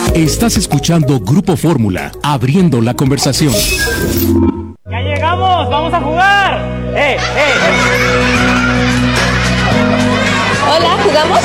Estás escuchando Grupo Fórmula, abriendo la conversación. ¡Ya llegamos! ¡Vamos a jugar! Hola, ¿jugamos?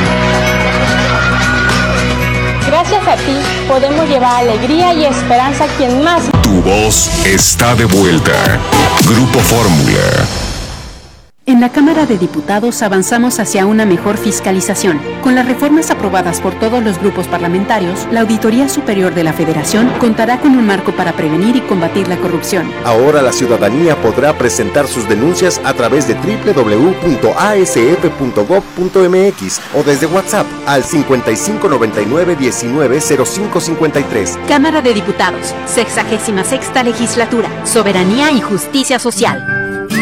Gracias a ti, podemos llevar alegría y esperanza a quien más. Tu voz está de vuelta. Grupo Fórmula. En la Cámara de Diputados avanzamos hacia una mejor fiscalización. Con las reformas aprobadas por todos los grupos parlamentarios, la Auditoría Superior de la Federación contará con un marco para prevenir y combatir la corrupción. Ahora la ciudadanía podrá presentar sus denuncias a través de www.asf.gov.mx o desde WhatsApp al 5599-190553. Cámara de Diputados, 66ª Legislatura, Soberanía y Justicia Social.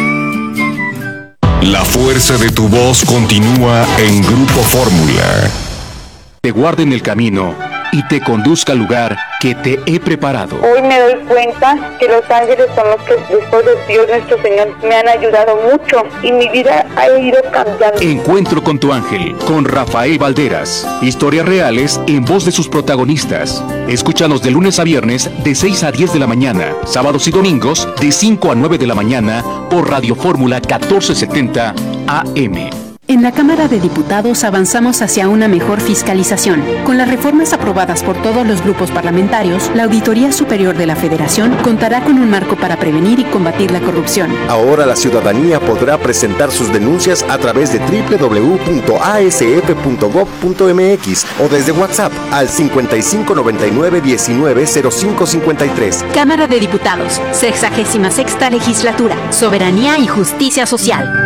La fuerza de tu voz continúa en Grupo Fórmula. Te guarde en el camino y te conduzca al lugar que te he preparado. Hoy me doy cuenta que los ángeles son los que después de Dios nuestro Señor me han ayudado mucho y mi vida ha ido cambiando. Encuentro con tu ángel, con Rafael Valderas. Historias reales en voz de sus protagonistas. Escúchanos de lunes a viernes de 6 a 10 de la mañana, sábados y domingos de 5 a 9 de la mañana por Radio Fórmula 1470 AM. En la Cámara de Diputados avanzamos hacia una mejor fiscalización. Con las reformas aprobadas por todos los grupos parlamentarios, la Auditoría Superior de la Federación contará con un marco para prevenir y combatir la corrupción. Ahora la ciudadanía podrá presentar sus denuncias a través de www.asf.gov.mx o desde WhatsApp al 5599-190553. Cámara de Diputados, 66ª Legislatura, Soberanía y Justicia Social.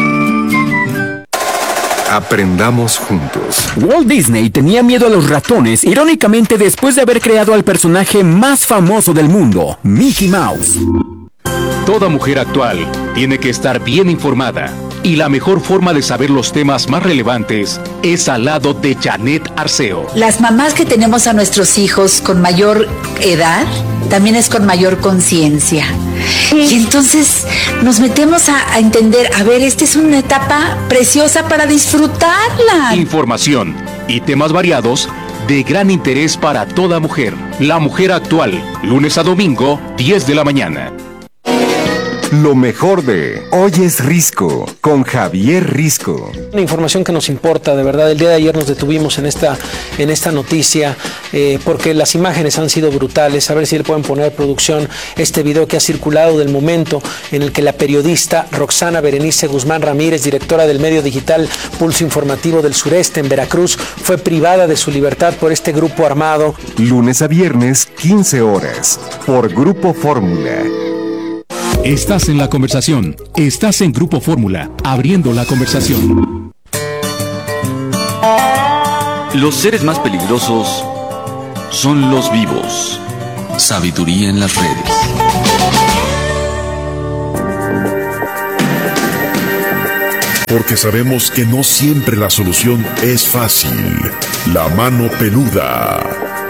Aprendamos juntos. Walt Disney tenía miedo a los ratones, irónicamente después de haber creado al personaje más famoso del mundo, Mickey Mouse. Toda mujer actual tiene que estar bien informada. Y la mejor forma de saber los temas más relevantes es al lado de Janet Arceo. Las mamás que tenemos a nuestros hijos con mayor edad, también es con mayor conciencia. Y entonces nos metemos a entender, a ver, esta es una etapa preciosa para disfrutarla. Información y temas variados de gran interés para toda mujer. La mujer actual, lunes a domingo, 10 de la mañana. Lo mejor de Hoy es Risco, con Javier Risco. Una información que nos importa, de verdad. El día de ayer nos detuvimos en esta noticia porque las imágenes han sido brutales. A ver si le pueden poner, producción, este video que ha circulado del momento en el que la periodista Roxana Berenice Guzmán Ramírez, directora del medio digital Pulso Informativo del Sureste en Veracruz, fue privada de su libertad por este grupo armado. Lunes a viernes, 15 horas, por Grupo Fórmula. Estás en la conversación. Estás en Grupo Fórmula, abriendo la conversación. Los seres más peligrosos son los vivos. Sabiduría en las redes. Porque sabemos que no siempre la solución es fácil. La mano peluda.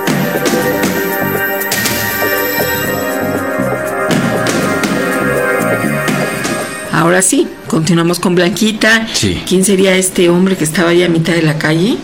Ahora sí, continuamos con Blanquita. Sí. ¿Quién sería este hombre que estaba ahí a mitad de la calle?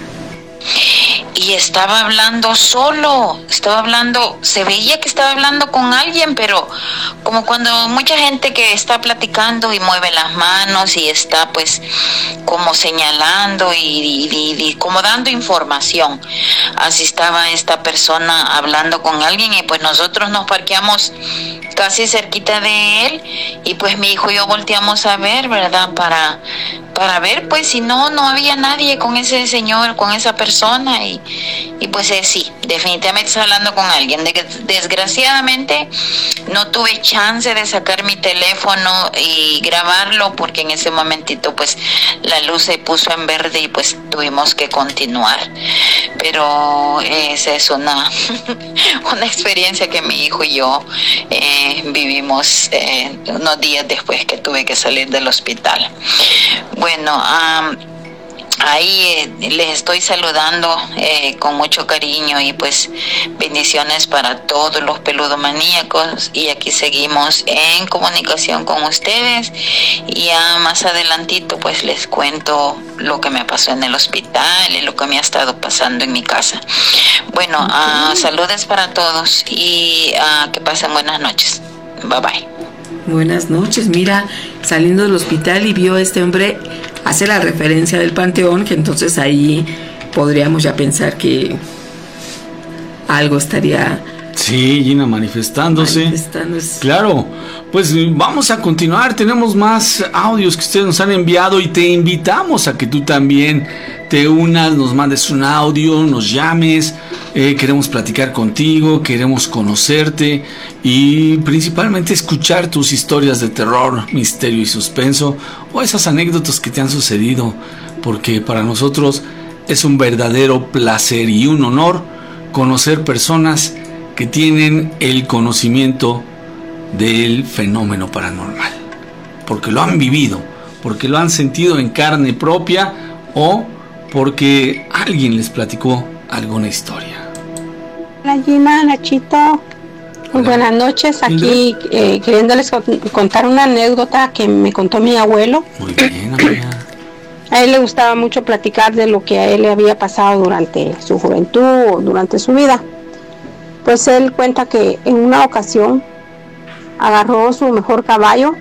Y estaba hablando solo, se veía que estaba hablando con alguien, pero como cuando mucha gente que está platicando y mueve las manos y está pues como señalando y como dando información. Así estaba esta persona hablando con alguien y pues nosotros nos parqueamos casi cerquita de él y pues mi hijo y yo volteamos a ver, ¿verdad? Para ver pues si no había nadie con ese señor, con esa persona y pues sí, definitivamente está hablando con alguien. Desgraciadamente no tuve chance de sacar mi teléfono y grabarlo porque en ese momentito pues la luz se puso en verde y pues tuvimos que continuar. Pero esa es una experiencia que mi hijo y yo vivimos unos días después que tuve que salir del hospital. Bueno, ahí les estoy saludando con mucho cariño y pues bendiciones para todos los peludomaníacos, y aquí seguimos en comunicación con ustedes, y ya más adelantito pues les cuento lo que me pasó en el hospital y lo que me ha estado pasando en mi casa. Bueno, saludos para todos y que pasen buenas noches. Bye bye. Buenas noches. Mira, saliendo del hospital y vio a este hombre, hace la referencia del panteón, que entonces ahí podríamos ya pensar que algo estaría... Sí, Gina, manifestándose. Claro, pues vamos a continuar. Tenemos más audios que ustedes nos han enviado y te invitamos a que tú también te unas, nos mandes un audio, nos llames. Queremos platicar contigo, queremos conocerte y principalmente escuchar tus historias de terror, misterio y suspenso, o esas anécdotas que te han sucedido, porque para nosotros es un verdadero placer y un honor conocer personas que tienen el conocimiento del fenómeno paranormal, porque lo han vivido, porque lo han sentido en carne propia o porque alguien les platicó alguna historia. Hola Gina, Nachito, muy buenas noches. Aquí queriéndoles contar una anécdota que me contó mi abuelo. Muy bien, amiga. A él le gustaba mucho platicar de lo que a él le había pasado durante su juventud o durante su vida. Pues él cuenta que en una ocasión agarró su mejor caballo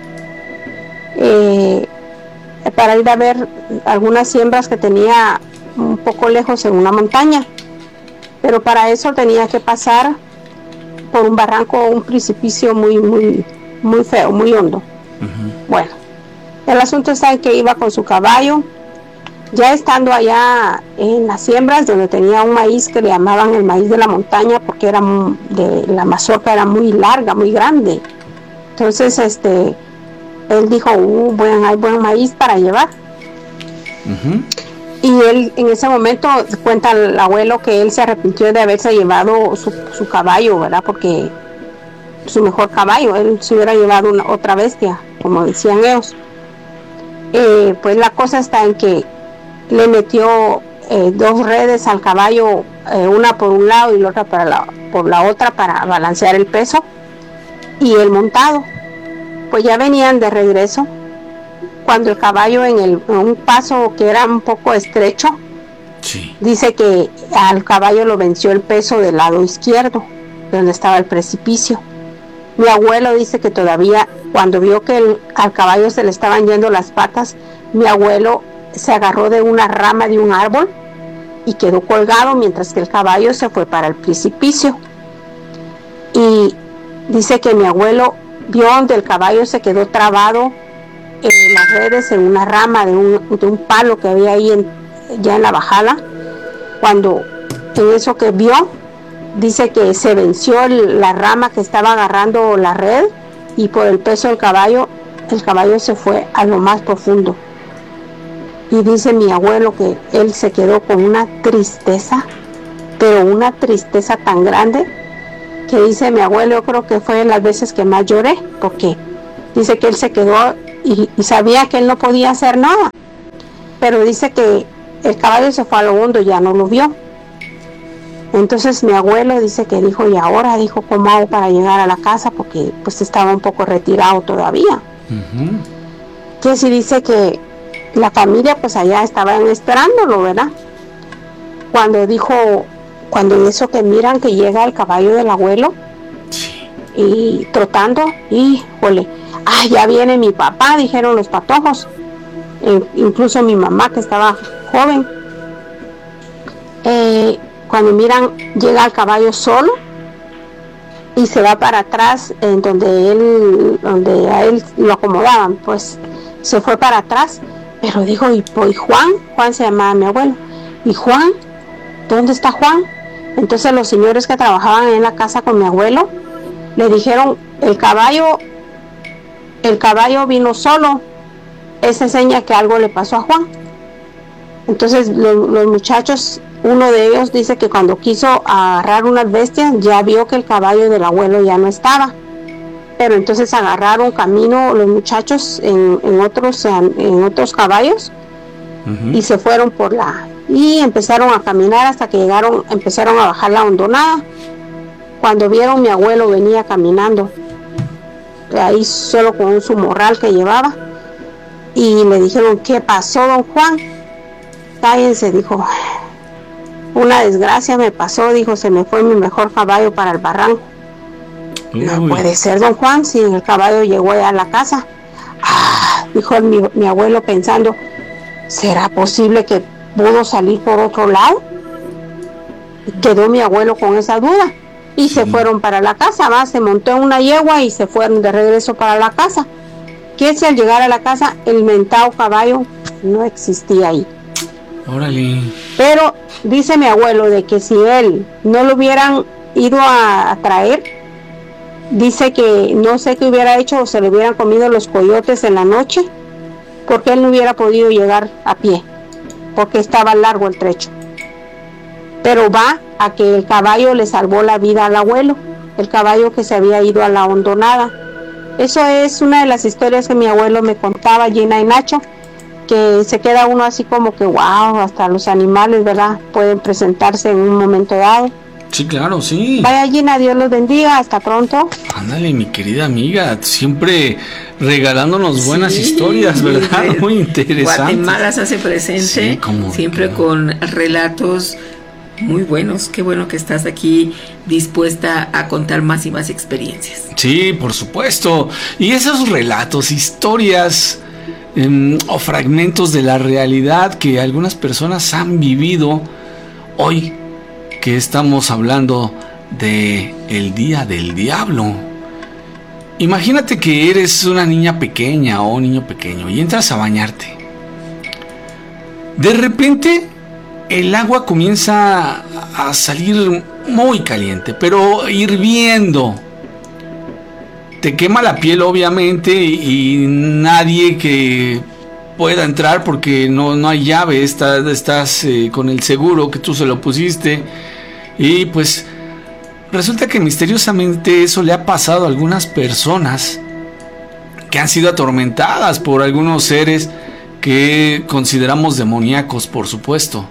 para ir a ver algunas siembras que tenía un poco lejos en una montaña, pero para eso tenía que pasar por un barranco o un precipicio muy feo, muy hondo. Bueno, el asunto está en que iba con su caballo, ya estando allá en las siembras donde tenía un maíz que le llamaban el maíz de la montaña, porque era la mazorca era muy larga, muy grande. Entonces él dijo, hay buen maíz para llevar. Y él en ese momento cuenta el abuelo que él se arrepintió de haberse llevado su caballo, ¿verdad? Porque su mejor caballo, él se hubiera llevado otra bestia, como decían ellos. Pues la cosa está en que le metió 2 redes al caballo, una por un lado y la otra por la otra, para balancear el peso, y el montado. Pues ya venían de regreso cuando el caballo en un paso que era un poco estrecho, dice que al caballo lo venció el peso del lado izquierdo, donde estaba el precipicio. Mi abuelo dice que todavía cuando vio que al caballo se le estaban yendo las patas, mi abuelo se agarró de una rama de un árbol y quedó colgado mientras que el caballo se fue para el precipicio. Y dice que mi abuelo vio donde el caballo se quedó trabado en las redes, en una rama de un palo que había ahí ya en la bajada. Cuando en eso que vio, dice que se venció la rama que estaba agarrando la red, y por el peso del caballo, el caballo se fue a lo más profundo. Y dice mi abuelo que él se quedó con una tristeza, pero una tristeza tan grande, que dice mi abuelo, yo creo que fue las veces que más lloré, porque dice que él se quedó y sabía que él no podía hacer nada, pero dice que el caballo se fue a lo hondo y ya no lo vio. Entonces mi abuelo dice que dijo, y ahora, dijo, ¿cómo hago para llegar a la casa? Porque pues estaba un poco retirado todavía. Que sí, dice que la familia pues allá estaban esperándolo, ¿verdad? Cuando en eso que miran que llega el caballo del abuelo, y trotando, híjole, ya viene mi papá, dijeron los patojos, incluso mi mamá que estaba joven. Cuando miran, llega el caballo solo y se va para atrás, en donde a él lo acomodaban, pues se fue para atrás. Pero dijo, ¿y Juan se llamaba mi abuelo? ¿Y Juan? ¿Dónde está Juan? Entonces los señores que trabajaban en la casa con mi abuelo le dijeron, el caballo vino solo, esa seña que algo le pasó a Juan. Entonces los muchachos, uno de ellos dice que cuando quiso agarrar unas bestias, ya vio que el caballo del abuelo ya no estaba. Pero entonces agarraron camino los muchachos en otros caballos, y se fueron y empezaron a caminar hasta que empezaron a bajar la hondonada. Cuando vieron, mi abuelo venía caminando ahí solo con su morral que llevaba, y le dijeron: ¿qué pasó, don Juan? Cállense, dijo. Una desgracia me pasó, dijo, se me fue mi mejor caballo para el barranco. No puede ser, don Juan, si el caballo llegó a la casa. Dijo mi abuelo pensando: ¿será posible que pudo salir por otro lado? Quedó mi abuelo con esa duda y se fueron para la casa, se montó en una yegua y se fueron de regreso para la casa. Que si al llegar a la casa el mentado caballo no existía ahí. Órale. Pero dice mi abuelo de que si él no lo hubieran ido a traer, dice que no sé qué hubiera hecho, o se lo hubieran comido los coyotes en la noche, porque él no hubiera podido llegar a pie, porque estaba largo el trecho. Pero va a que el caballo le salvó la vida al abuelo, el caballo que se había ido a la hondonada. Eso es una de las historias que mi abuelo me contaba, Gina y Nacho, que se queda uno así como que wow, hasta los animales, ¿verdad?, pueden presentarse en un momento dado. Sí, claro, sí. Vaya, Gina, Dios los bendiga, hasta pronto. Ándale, mi querida amiga, siempre regalándonos buenas historias, ¿verdad? Muy interesante. Guatemala se hace presente, sí, siempre con relatos muy buenos. Qué bueno que estás aquí dispuesta a contar más y más experiencias. Sí, por supuesto. Y esos relatos, historias o fragmentos de la realidad que algunas personas han vivido hoy, que estamos hablando de el Día del Diablo. Imagínate que eres una niña pequeña o un niño pequeño y entras a bañarte. De repente el agua comienza a salir muy caliente, pero hirviendo. Te quema la piel, obviamente, y nadie que pueda entrar porque no hay llave. Estás con el seguro que tú se lo pusiste. Y pues resulta que misteriosamente eso le ha pasado a algunas personas que han sido atormentadas por algunos seres que consideramos demoníacos, por supuesto.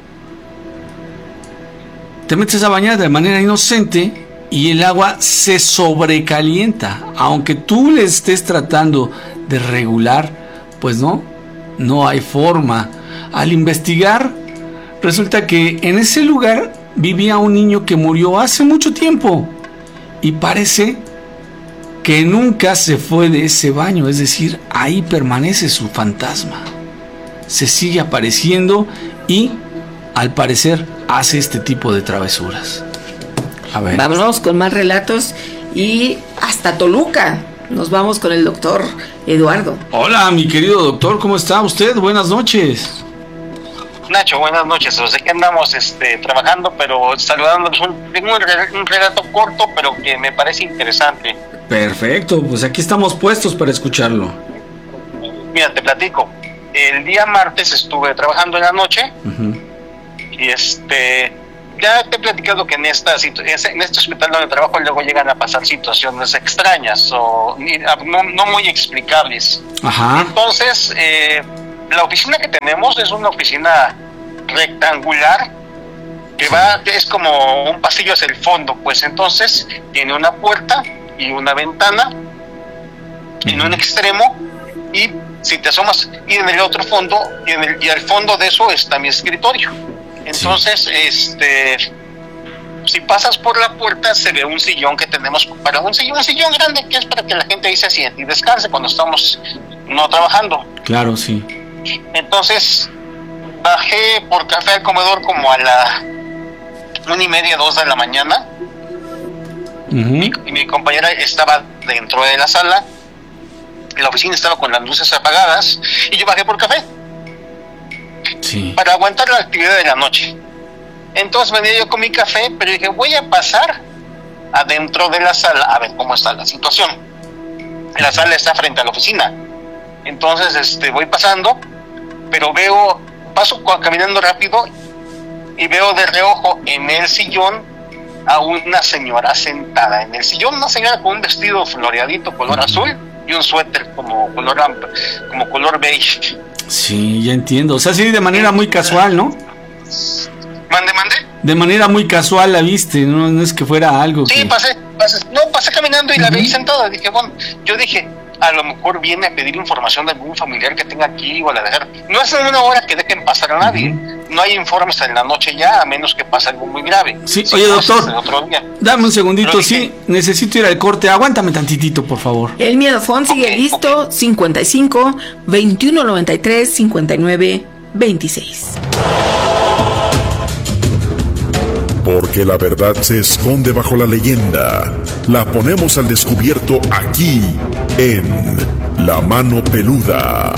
Te metes a bañar de manera inocente y el agua se sobrecalienta. Aunque tú le estés tratando de regular, pues no hay forma. Al investigar, resulta que en ese lugar vivía un niño que murió hace mucho tiempo y parece que nunca se fue de ese baño. Es decir, ahí permanece su fantasma. Se sigue apareciendo y, al parecer, hace este tipo de travesuras. A ver. Vámonos con más relatos y hasta Toluca. Nos vamos con el doctor Eduardo. Hola, mi querido doctor, ¿cómo está usted? Buenas noches. Nacho, buenas noches. Sé que andamos trabajando, pero saludándonos. Tengo un relato corto, pero que me parece interesante. Perfecto, pues aquí estamos puestos para escucharlo. Mira, te platico. El día martes estuve trabajando en la noche. Y ya te he platicado que en este hospital donde trabajo luego llegan a pasar situaciones extrañas o no muy explicables. Ajá. Entonces, la oficina que tenemos es una oficina rectangular que es como un pasillo hacia el fondo, pues entonces tiene una puerta y una ventana en un extremo, y si te asomas, y en el otro fondo, y al fondo de eso está mi escritorio. Entonces, si pasas por la puerta se ve un sillón que tenemos para un sillón grande, que es para que la gente ahí se siente y descanse cuando estamos no trabajando. Claro, sí. Entonces bajé por café al comedor como a la 1:30, 2 de la mañana. Y mi compañera estaba dentro de la sala, la oficina estaba con las luces apagadas, y yo bajé por café para aguantar la actividad de la noche. Entonces venía yo con mi café, pero dije, voy a pasar adentro de la sala a ver cómo está la situación. La sala está frente a la oficina. Entonces voy pasando, pero paso caminando rápido y veo de reojo en el sillón a una señora sentada en el sillón, una señora con un vestido floreadito color azul y un suéter como color beige. Sí, ya entiendo. O sea, sí, de manera muy casual, ¿no? Mande. De manera muy casual la viste, no es que fuera algo. Sí, que... pasé caminando y la vi sentada. Dije, bueno, yo dije, a lo mejor viene a pedir información de algún familiar que tenga aquí o a la dejar. No es en una hora que dejen pasar a nadie. No hay informes en la noche ya, a menos que pase algo muy grave. Sí, oye, doctor, dame un segundito, sí, necesito ir al corte. Aguántame tantitito, por favor. El Miedofón sigue listo, 55 21 93 59 26. Porque la verdad se esconde bajo la leyenda. La ponemos al descubierto aquí, en La Mano Peluda.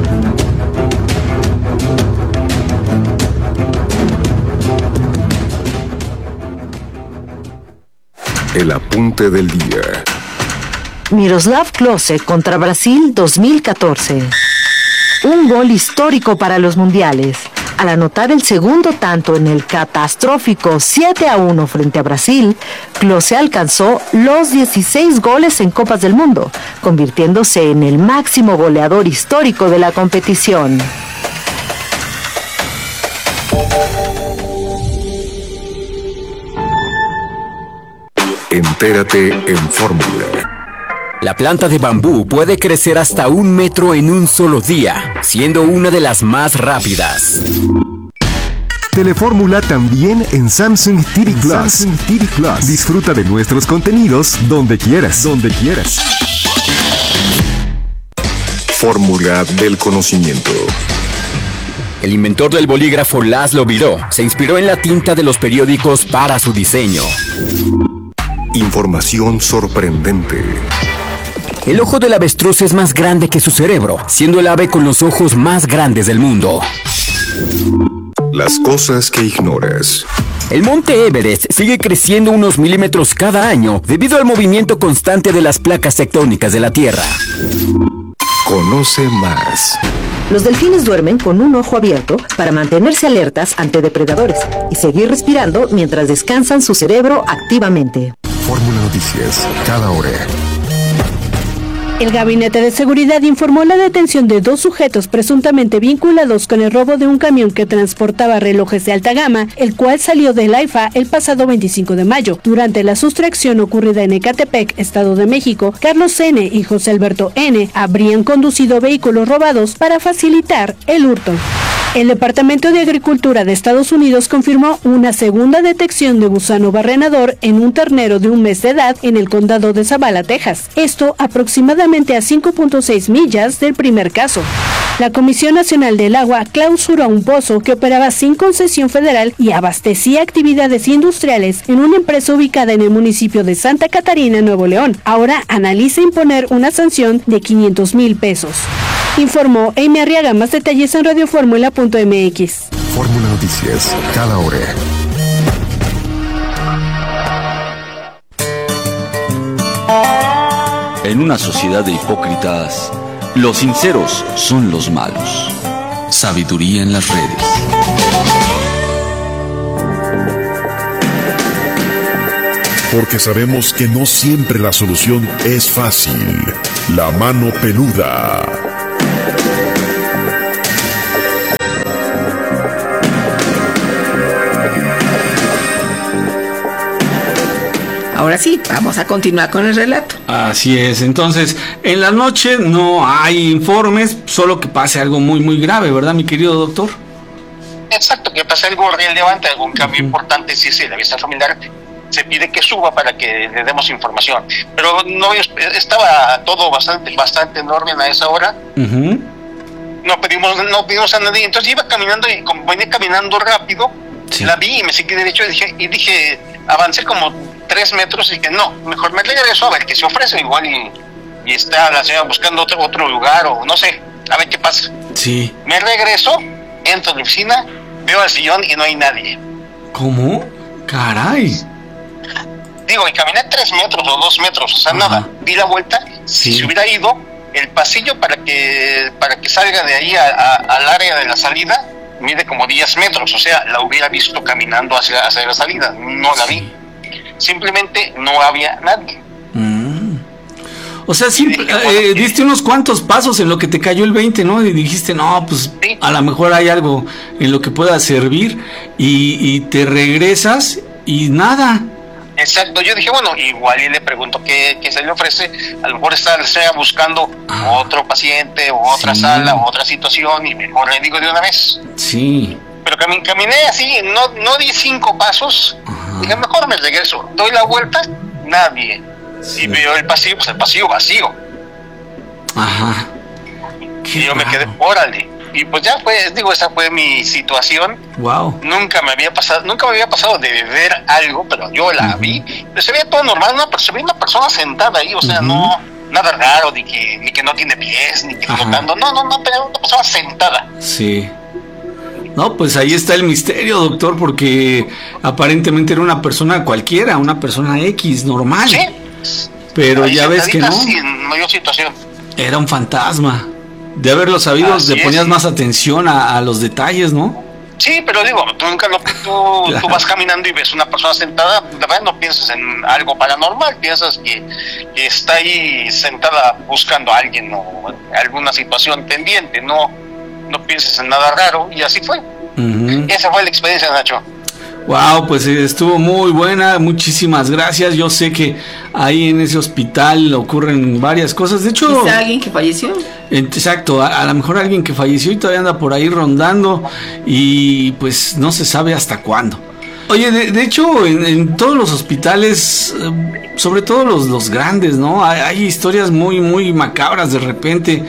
El apunte del día. Miroslav Klose contra Brasil 2014. Un gol histórico para los mundiales. Al anotar el segundo tanto en el catastrófico 7-1 frente a Brasil, Klose alcanzó los 16 goles en Copas del Mundo, convirtiéndose en el máximo goleador histórico de la competición. Entérate en Fórmula. La planta de bambú puede crecer hasta 1 metro en un solo día, siendo una de las más rápidas. Telefórmula también en Samsung TV Plus. Disfruta de nuestros contenidos donde quieras. Fórmula del conocimiento. El inventor del bolígrafo Laszlo Biró se inspiró en la tinta de los periódicos para su diseño. Información sorprendente. El ojo del avestruz es más grande que su cerebro, siendo el ave con los ojos más grandes del mundo. Las cosas que ignoras. El monte Everest sigue creciendo unos milímetros cada año debido al movimiento constante de las placas tectónicas de la Tierra. Conoce más. Los delfines duermen con un ojo abierto para mantenerse alertas ante depredadores y seguir respirando mientras descansan su cerebro activamente. Fórmula Noticias, cada hora. El Gabinete de Seguridad informó la detención de 2 sujetos presuntamente vinculados con el robo de un camión que transportaba relojes de alta gama, el cual salió del AIFA el pasado 25 de mayo. Durante la sustracción ocurrida en Ecatepec, Estado de México, Carlos N. y José Alberto N. habrían conducido vehículos robados para facilitar el hurto. El Departamento de Agricultura de Estados Unidos confirmó una segunda detección de gusano barrenador en un ternero de 1 mes de edad en el condado de Zavala, Texas. Esto aproximadamente a 5.6 millas del primer caso. La Comisión Nacional del Agua clausuró un pozo que operaba sin concesión federal y abastecía actividades industriales en una empresa ubicada en el municipio de Santa Catarina, Nuevo León. Ahora analiza imponer una sanción de 500,000 pesos. Informó Amy Arriaga. Más detalles en radioformula.mx. Fórmula Noticias, cada hora. En una sociedad de hipócritas, los sinceros son los malos. Sabiduría en las redes. Porque sabemos que no siempre la solución es fácil. La Mano Peluda. Ahora sí, vamos a continuar con el relato. Así es, entonces, en la noche no hay informes, solo que pase algo muy, muy grave, ¿verdad, mi querido doctor? Exacto, que pase algo relevante, algún cambio importante, sí, la vista familiar se pide que suba para que le demos información. Pero no estaba todo bastante en orden a esa hora. No pedimos a nadie, entonces iba caminando y como venía caminando rápido, la vi y me seguí derecho y dije, avancé como 3 metros y dije, no, mejor me regreso a ver qué se ofrece, igual y está la señora buscando otro lugar o no sé, a ver qué pasa. Sí. Me regreso, entro a la oficina, veo al sillón y no hay nadie. ¿Cómo? Caray. Digo, y caminé 3 metros o 2 metros, o sea, nada. Di la vuelta, si se hubiera ido, el pasillo para que salga de ahí al área de la salida, mide como 10 metros, o sea, la hubiera visto caminando hacia la salida, no la vi. Simplemente no había nadie. O sea, sí, diste unos cuantos pasos en lo que te cayó el 20, ¿no? Y dijiste, no, pues sí, a lo mejor hay algo en lo que pueda servir, y te regresas y nada. Exacto, yo dije, bueno, igual y le pregunto qué se le ofrece, a lo mejor sea buscando otro paciente o otra sala o otra situación, y mejor le digo de una vez. Sí. Pero caminé así, no di 5 pasos, dije, mejor me regreso, doy la vuelta, nadie. Sí. Y veo el pasillo, pues el pasillo vacío. Ajá. Y yo me quedé, órale. Y pues ya esa fue mi situación. Wow. Nunca me había pasado de ver algo, pero yo la vi. Pero se veía todo normal, se veía una persona sentada ahí, o sea, no nada raro, ni que no tiene pies, ni que flotando, no, pero una persona sentada. Sí. No, pues ahí está el misterio, doctor, porque aparentemente era una persona cualquiera, una persona X, normal. Sí. Pero ahí ya ves que no. Sin mayor situación. Era un fantasma. De haberlo sabido, le ponías más atención a los detalles, ¿no? Sí, pero digo, tú vas caminando y ves una persona sentada, de verdad no piensas en algo paranormal, piensas que está ahí sentada buscando a alguien o alguna situación pendiente, no pienses en nada raro, y así fue. Esa fue la experiencia, Nacho. Wow, pues estuvo muy buena, muchísimas gracias. Yo sé que ahí en ese hospital ocurren varias cosas. De hecho, ¿quizá alguien que falleció? Exacto, a lo mejor alguien que falleció y todavía anda por ahí rondando, y pues no se sabe hasta cuándo. Oye, de hecho, en todos los hospitales, sobre todo los grandes, ¿no? Hay historias muy, muy macabras de repente,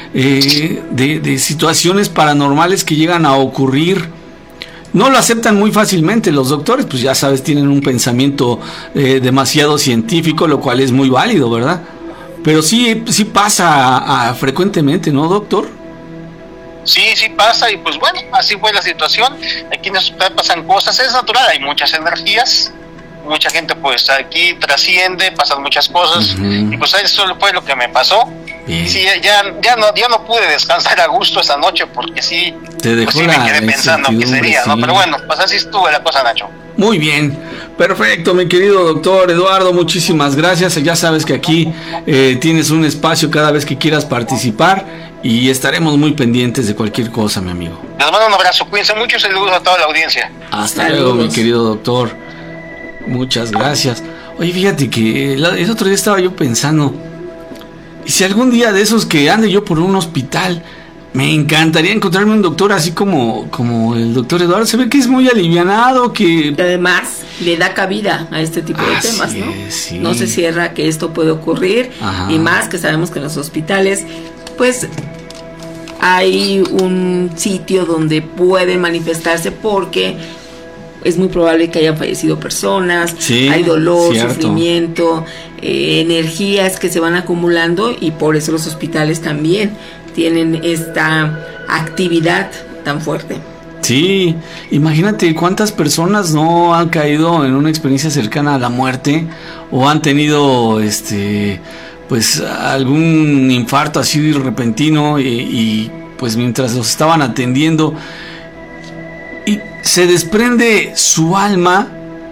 de situaciones paranormales que llegan a ocurrir. No lo aceptan muy fácilmente los doctores, pues ya sabes, tienen un pensamiento demasiado científico, lo cual es muy válido, ¿verdad? Pero sí pasa frecuentemente, ¿no, doctor? Sí pasa, y pues bueno, así fue la situación. Aquí en el hospital pasan cosas, es natural, hay muchas energías, mucha gente pues aquí trasciende, pasan muchas cosas, y pues eso fue lo que me pasó. Bien. Sí, ya no pude descansar a gusto esa noche, porque sí, te dejó, pues sí me quedé pensando qué sería, ¿no? Pero bueno, pues así estuvo la cosa, Nacho. Muy bien, perfecto, mi querido doctor Eduardo, muchísimas gracias. Ya sabes que aquí tienes un espacio cada vez que quieras participar, y estaremos muy pendientes de cualquier cosa, mi amigo. Les mando un abrazo, cuídense mucho y saludos a toda la audiencia. Hasta luego, mi querido doctor. Muchas gracias. Oye, fíjate que el otro día estaba yo pensando, y si algún día de esos que ande yo por un hospital, me encantaría encontrarme un doctor así como el doctor Eduardo. Se ve que es muy alivianado, que además le da cabida a este tipo de temas, ¿no? Sí. No se cierra que esto puede ocurrir. Ajá. Y más que sabemos que en los hospitales pues hay un sitio donde pueden manifestarse, porque es muy probable que hayan fallecido personas, hay dolor, sufrimiento, energías que se van acumulando, y por eso los hospitales también tienen esta actividad tan fuerte. Sí, imagínate cuántas personas no han caído en una experiencia cercana a la muerte, o han tenido pues algún infarto así repentino, y pues mientras los estaban atendiendo, y se desprende su alma,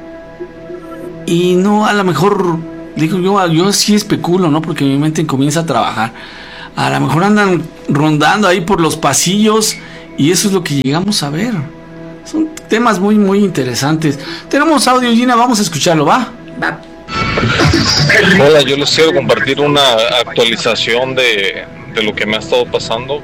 y no, a lo mejor, digo yo sí especulo, ¿no? Porque mi mente comienza a trabajar. A lo mejor andan rondando ahí por los pasillos, y eso es lo que llegamos a ver. Son temas muy, muy interesantes. Tenemos audio, Gina, vamos a escucharlo, ¿va? Va. Hola, yo les quiero compartir una actualización de lo que me ha estado pasando.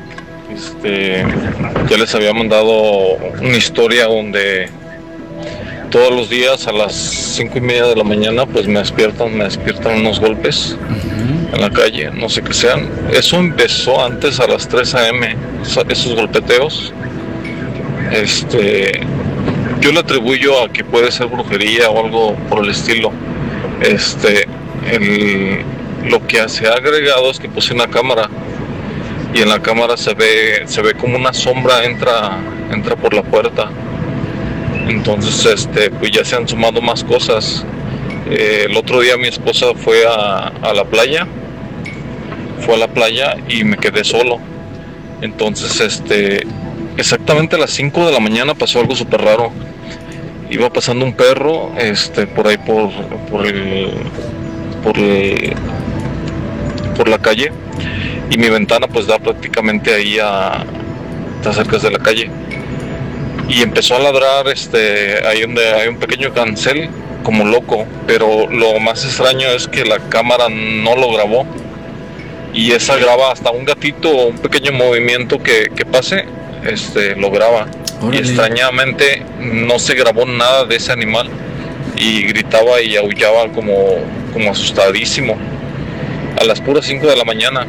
Ya les había mandado una historia donde todos los días a las 5:30 de la mañana pues me despiertan unos golpes en la calle, no sé qué sean. Eso empezó antes a las 3 a.m., esos golpeteos. Yo le atribuyo a que puede ser brujería o algo por el estilo. Lo que se ha agregado es que puse una cámara, y en la cámara se ve como una sombra entra por la puerta. Entonces pues ya se han sumado más cosas. El otro día mi esposa fue a la playa y me quedé solo. Entonces exactamente a las 5 de la mañana pasó algo súper raro. Iba pasando un perro por ahí por por la calle y mi ventana pues da prácticamente ahí está cerca de la calle. Y empezó a ladrar ahí donde hay un pequeño cancel como loco, pero lo más extraño es que la cámara no lo grabó. Y esa graba hasta un gatito o un pequeño movimiento que pase, lo graba. Órale. Y extrañamente no se grabó nada de ese animal y gritaba y aullaba como asustadísimo a las puras 5 de la mañana.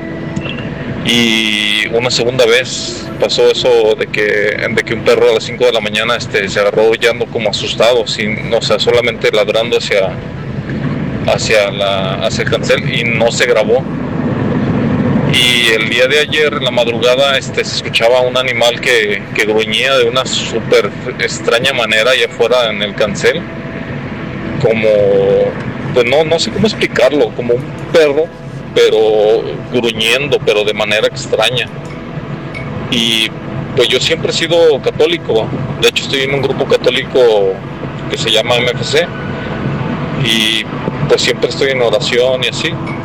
Y una segunda vez pasó eso de que un perro a las 5 de la mañana se agarró aullando como asustado, solamente ladrando hacia el cancel, y no se grabó. Y el día de ayer, en la madrugada, se escuchaba un animal que gruñía de una súper extraña manera allá afuera en el cancel. Como, pues no sé cómo explicarlo, como un perro, pero gruñendo, pero de manera extraña. Y pues yo siempre he sido católico. De hecho, estoy en un grupo católico que se llama MFC. Y pues siempre estoy en oración y así.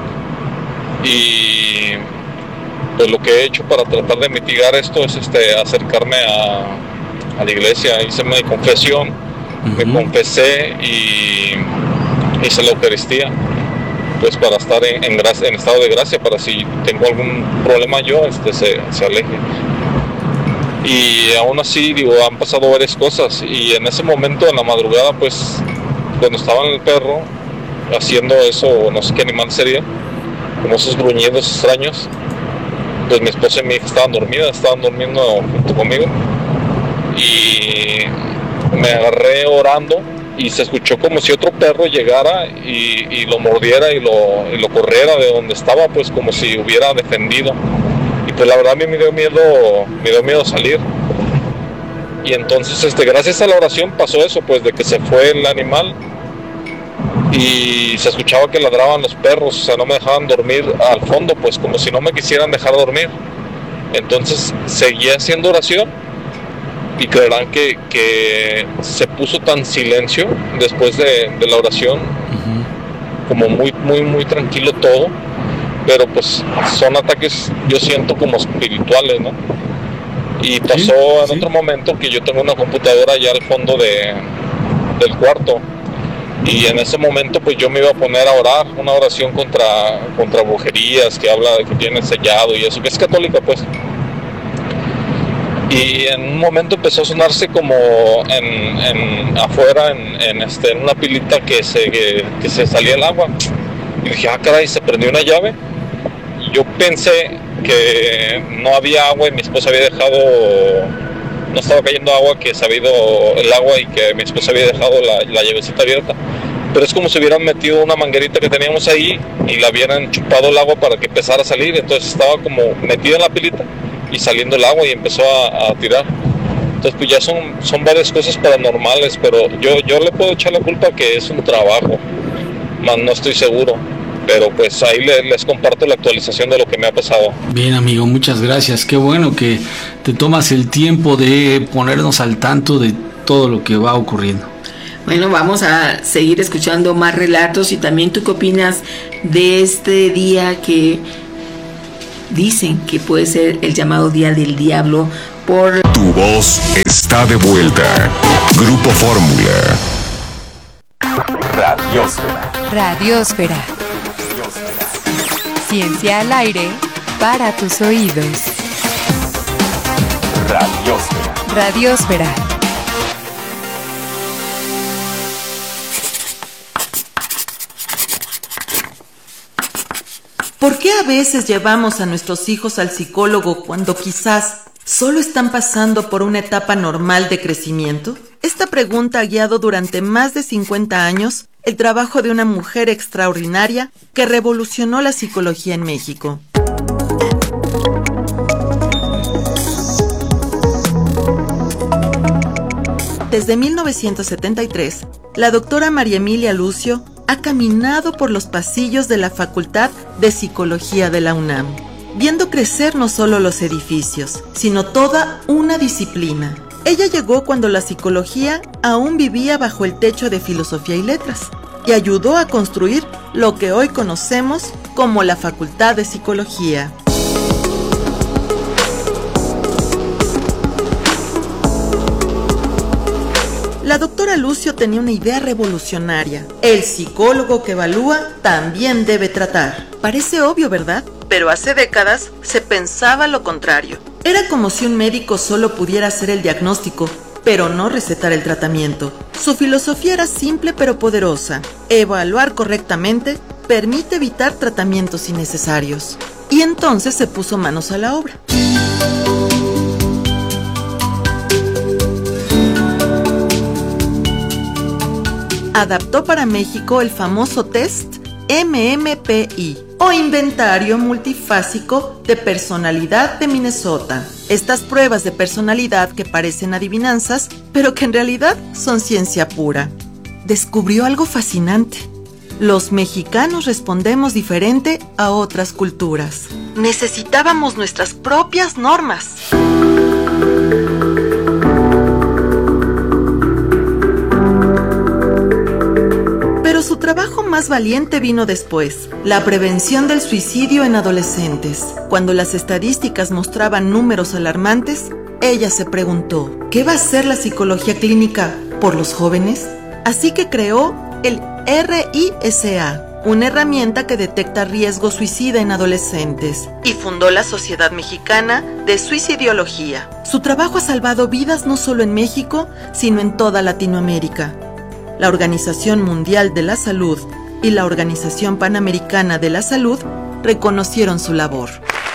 Y pues lo que he hecho para tratar de mitigar esto es acercarme a la iglesia. Hice mi confesión, me confesé y hice la Eucaristía, pues para estar en estado de gracia, para si tengo algún problema yo se aleje. Y aún así, han pasado varias cosas, y en ese momento, en la madrugada, pues cuando estaba el perro haciendo eso, no sé qué animal sería, como esos gruñidos extraños, pues mi esposa y mi hija estaban durmiendo junto conmigo, y me agarré orando y se escuchó como si otro perro llegara y lo mordiera y lo corriera de donde estaba, pues como si hubiera defendido. Y pues la verdad a mí me dio miedo salir. Y entonces gracias a la oración pasó eso, pues de que se fue el animal y se escuchaba que ladraban los perros, o sea, no me dejaban dormir al fondo, pues como si no me quisieran dejar dormir. Entonces seguí haciendo oración y creerán que se puso tan silencio después de la oración, como muy, muy, muy tranquilo todo, pero pues son ataques, yo siento, como espirituales, ¿no? Y pasó en otro momento que yo tengo una computadora allá al fondo del cuarto, y en ese momento pues yo me iba a poner a orar, una oración contra brujerías, que habla de que tiene sellado y eso, que es católica pues. Y en un momento empezó a sonarse como afuera en una pilita que se salía el agua. Y dije, caray, se prendió una llave. Y yo pensé que no había agua y mi esposa había dejado, no estaba cayendo agua, que se había ido el agua y que mi esposa había dejado la llavecita abierta. Pero es como si hubieran metido una manguerita que teníamos ahí y la hubieran chupado el agua para que empezara a salir. Entonces estaba como metida en la pilita y saliendo el agua y empezó a tirar. Entonces pues ya son varias cosas paranormales, pero yo le puedo echar la culpa que es un trabajo, más no estoy seguro, pero pues ahí les comparto la actualización de lo que me ha pasado. Bien, amigo, muchas gracias, qué bueno que te tomas el tiempo de ponernos al tanto de todo lo que va ocurriendo. Bueno, vamos a seguir escuchando más relatos. Y también, ¿tú qué opinas de este día que dicen que puede ser el llamado Día del Diablo por... Tu voz está de vuelta. Grupo Fórmula. Radiósfera. Radiósfera. Ciencia al aire para tus oídos. Radiósfera. Radiósfera. ¿Por qué a veces llevamos a nuestros hijos al psicólogo cuando quizás solo están pasando por una etapa normal de crecimiento? Esta pregunta ha guiado durante más de 50 años el trabajo de una mujer extraordinaria que revolucionó la psicología en México. Desde 1973, la doctora María Emilia Lucio ha caminado por los pasillos de la Facultad de Psicología de la UNAM, viendo crecer no solo los edificios, sino toda una disciplina. Ella llegó cuando la psicología aún vivía bajo el techo de Filosofía y Letras, y ayudó a construir lo que hoy conocemos como la Facultad de Psicología. La doctora Lucio tenía una idea revolucionaria. El psicólogo que evalúa también debe tratar. Parece obvio, ¿verdad? Pero hace décadas se pensaba lo contrario. Era como si un médico solo pudiera hacer el diagnóstico, pero no recetar el tratamiento. Su filosofía era simple pero poderosa. Evaluar correctamente permite evitar tratamientos innecesarios. Y entonces se puso manos a la obra. Adaptó para México el famoso test MMPI, o Inventario Multifásico de Personalidad de Minnesota. Estas pruebas de personalidad que parecen adivinanzas, pero que en realidad son ciencia pura. Descubrió algo fascinante. Los mexicanos respondemos diferente a otras culturas. Necesitábamos nuestras propias normas. Pero su trabajo más valiente vino después, la prevención del suicidio en adolescentes. Cuando las estadísticas mostraban números alarmantes, ella se preguntó, ¿qué va a hacer la psicología clínica por los jóvenes? Así que creó el RISA, una herramienta que detecta riesgo suicida en adolescentes, y fundó la Sociedad Mexicana de Suicidología. Su trabajo ha salvado vidas no solo en México, sino en toda Latinoamérica. La Organización Mundial de la Salud y la Organización Panamericana de la Salud reconocieron su labor.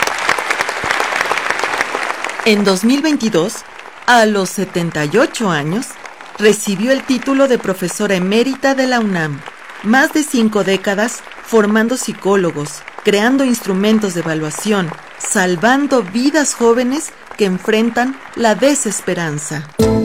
En 2022, a los 78 años, recibió el título de profesora emérita de la UNAM. Más de 5 décadas formando psicólogos, creando instrumentos de evaluación, salvando vidas jóvenes que enfrentan la desesperanza.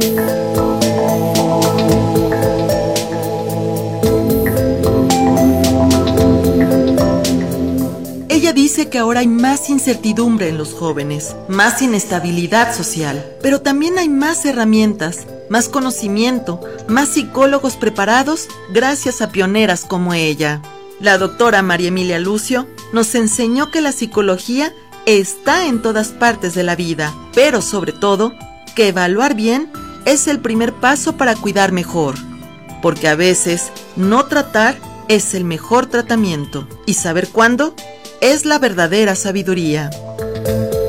Ella dice que ahora hay más incertidumbre en los jóvenes, más inestabilidad social, pero también hay más herramientas, más conocimiento, más psicólogos preparados gracias a pioneras como ella. La doctora María Emilia Lucio nos enseñó que la psicología está en todas partes de la vida, pero sobre todo, que evaluar bien es el primer paso para cuidar mejor, porque a veces no tratar es el mejor tratamiento, y saber cuándo es la verdadera sabiduría.